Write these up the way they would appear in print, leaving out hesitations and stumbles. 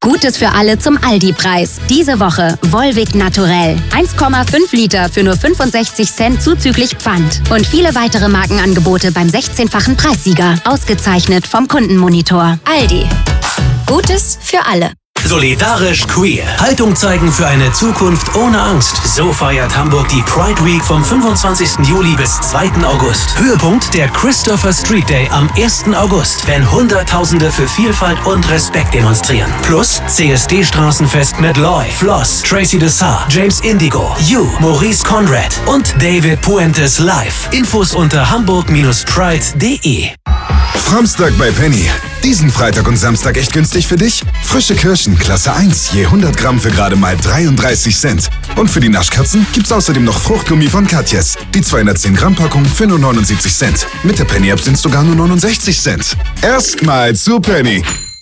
Gutes für alle zum Aldi-Preis. Diese Woche Volvic Naturell. 1,5 Liter für nur 65 Cent zuzüglich Pfand. Und viele weitere Markenangebote beim 16-fachen Preissieger. Ausgezeichnet vom Kundenmonitor. Aldi. Gutes für alle. Solidarisch queer. Haltung zeigen für eine Zukunft ohne Angst. So feiert Hamburg die Pride Week vom 25. Juli bis 2. August. Höhepunkt der Christopher Street Day am 1. August, wenn Hunderttausende für Vielfalt und Respekt demonstrieren. Plus CSD-Straßenfest mit Loy, Floss, Tracy Dessar, James Indigo, You, Maurice Conrad und David Puentes live. Infos unter hamburg-pride.de. Samstag bei Penny. Diesen Freitag und Samstag echt günstig für dich? Frische Kirschen, Klasse 1, je 100 Gramm für gerade mal 33 Cent. Und für die Naschkatzen gibt's außerdem noch Fruchtgummi von Katjes. Die 210 Gramm Packung für nur 79 Cent. Mit der Penny App sind's sogar nur 69 Cent. Erstmal zu Penny.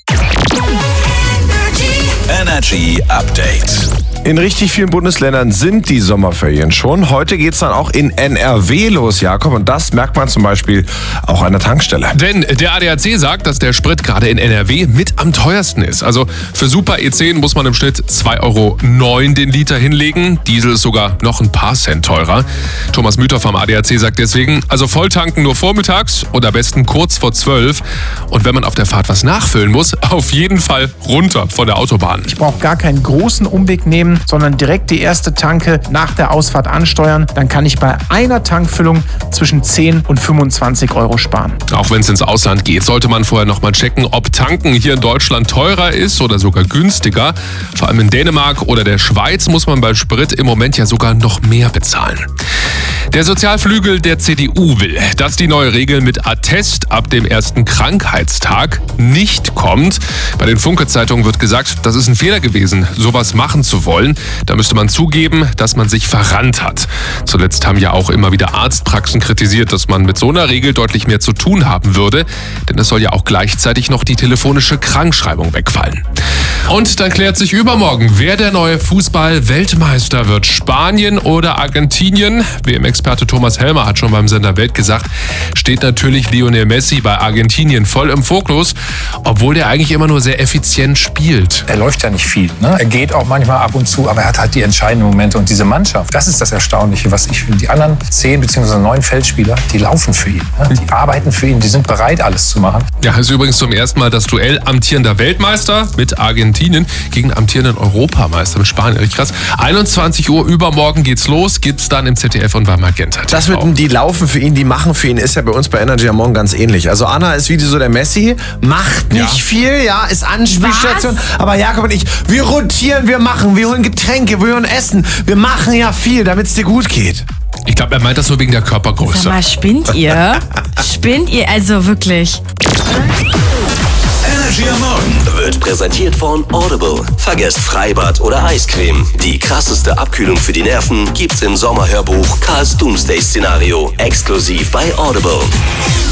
Energy Update. In richtig vielen Bundesländern sind die Sommerferien schon. Heute geht's dann auch in NRW los, Jakob. Und das merkt man zum Beispiel auch an der Tankstelle. Denn der ADAC sagt, dass der Sprit gerade in NRW mit am teuersten ist. Also für Super E10 muss man im Schnitt 2,09 € den Liter hinlegen. Diesel ist sogar noch ein paar Cent teurer. Thomas Müther vom ADAC sagt deswegen, also volltanken nur vormittags oder am besten kurz vor 12. Und wenn man auf der Fahrt was nachfüllen muss, auf jeden Fall runter von der Autobahn. Ich brauche gar keinen großen Umweg nehmen, sondern direkt die erste Tanke nach der Ausfahrt ansteuern. Dann kann ich bei einer Tankfüllung zwischen 10 und 25 € sparen. Auch wenn es ins Ausland geht, sollte man vorher noch mal checken, ob Tanken hier in Deutschland teurer ist oder sogar günstiger. Vor allem in Dänemark oder der Schweiz muss man bei Sprit im Moment ja sogar noch mehr bezahlen. Der Sozialflügel der CDU will, dass die neue Regel mit Attest ab dem ersten Krankheitstag nicht kommt. Bei den Funke-Zeitungen wird gesagt, das ist ein Fehler gewesen, sowas machen zu wollen. Da müsste man zugeben, dass man sich verrannt hat. Zuletzt haben ja auch immer wieder Arztpraxen kritisiert, dass man mit so einer Regel deutlich mehr zu tun haben würde. Denn es soll ja auch gleichzeitig noch die telefonische Krankschreibung wegfallen. Und dann klärt sich übermorgen, wer der neue Fußball-Weltmeister wird. Spanien oder Argentinien? WM-Experte Thomas Helmer hat schon beim Sender Welt gesagt, steht natürlich Lionel Messi bei Argentinien voll im Fokus, obwohl der eigentlich immer nur sehr effizient spielt. Er läuft ja nicht viel, ne? Er geht auch manchmal ab und zu, aber er hat halt die entscheidenden Momente. Und diese Mannschaft, das ist das Erstaunliche, was ich finde. Die anderen 10 bzw. 9 Feldspieler, die laufen für ihn. Ne? Die arbeiten für ihn, die sind bereit, alles zu machen. Ja, ist übrigens zum ersten Mal das Duell amtierender Weltmeister mit Argentinien gegen amtierenden Europameister mit Spanien. Richtig krass. 21 Uhr übermorgen geht's los, gibt's dann im ZDF und bei Magenta TV. Das mit die laufen für ihn, die machen für ihn, ist ja bei uns bei Energy am Morgen ganz ähnlich. Also Anna ist wie so der Messi, macht nicht viel, ja, ist Anspielstation. Aber Jakob und ich, wir rotieren, wir machen, wir holen Getränke, wir holen Essen. Wir machen ja viel, damit es dir gut geht. Ich glaube, er meint das nur wegen der Körpergröße. Sag mal, spinnt ihr? Spinnt ihr? Also wirklich. Energy am Morgen wird präsentiert von Audible. Vergesst Freibad oder Eiscreme. Die krasseste Abkühlung für die Nerven gibt's im Sommerhörbuch Karls Doomsday-Szenario. Exklusiv bei Audible.